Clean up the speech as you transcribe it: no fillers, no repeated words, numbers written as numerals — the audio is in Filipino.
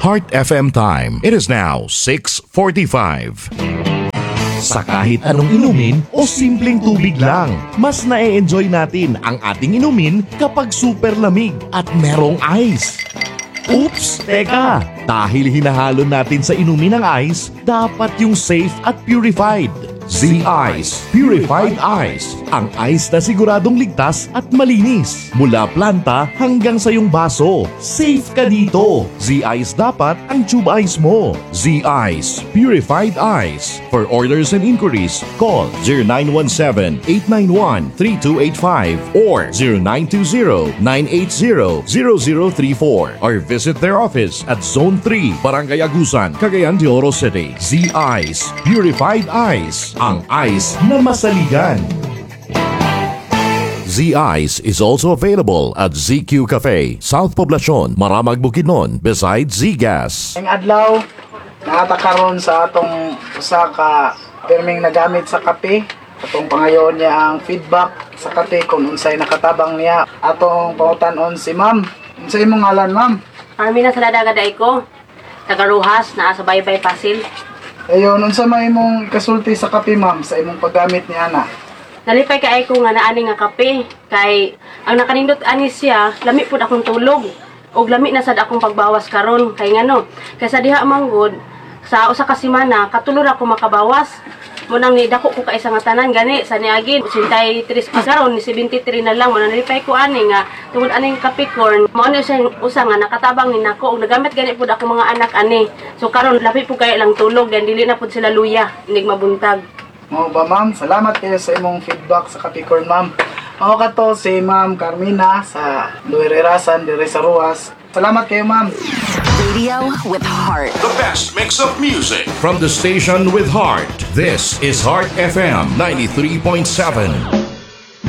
Heart FM time. It is now 6:45. Sa kahit anong inumin o simpleng tubig lang, mas na-enjoy natin ang ating inumin kapag super lamig at merong ice. Oops! Teka! Dahil hinahalo natin sa inumin ng ice, dapat yung safe at purified. Z-Ice Purified Ice. Ang ice na siguradong ligtas at malinis. Mula planta hanggang sa iyong baso. Safe ka dito. Z-Ice dapat ang tube ice mo. Z-Ice Purified Ice. For orders and inquiries, call 0917-891-3285 or 0920-980-0034 or visit their office at Zone 3, Barangay Agusan, Cagayan de Oro City. Z-Ice Purified Ice. Ang ice na masaligan. Z-Ice is also available at ZQ Cafe, South Poblacion, Maramag, Bukidnon, beside Z-Gas. Ang adlaw, nakatakaroon sa atong usa ka perming nagamit sa kape. Atong pangayon niya ang feedback sa kape kung unsay nakatabang niya. Atong pangutanon si ma'am. Unsay imong ngalan, ma'am? Armina Saladaga ko, tagaruhas na sa Baybay Pasil. Ayun, unsa may imong kasulti sa kape, ma'am, sa imong paggamit ni ana? Nalipay kay ko nga naani nga kape kay ang nakanindot ani siya, lami pud akong tulog ug lami na sad akong pagbawas karon kay ngano. Kaysa diha manggod sa usa ka semana katulor ako makabawas. Munang ni dako ko kaisa nga tanan gani sa niagin 83 pa karon ni 73 na lang mo nalipay ko ani nga tungod aning Capricorn mao ni siya usa nga nakatabang ni nako ug nagamit gani pud ako mga anak ani. So karon labi pud kay lang tulog dan dili na pud sila luya inig mabuntag. Mao ba, ma'am? Salamat kayo sa imong feedback sa Capricorn, ma'am. Mao kato si Ma'am Carmina sa Luirerasan dire sa Ruas. Salamat kayo, ma'am. Radio with heart. The best mix of music from the station with heart. This is Heart FM 93.7.